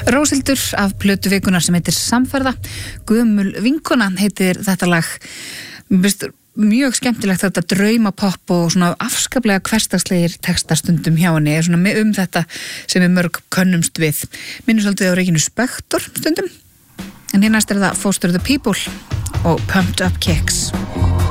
Róshildur af plötu vikunar sem heitir Samferða. Gömul vinkona heitir þetta lag. Mér finnst mjög skemmtilegt þetta draumapopp og svona afskaplega hversdagslegir textastundum hjá henni, svona þetta sem við mörg könnumst við. Minnir svolítið á Regínu Spektor stundum. En næst það Foster the People og Pumped Up Kicks.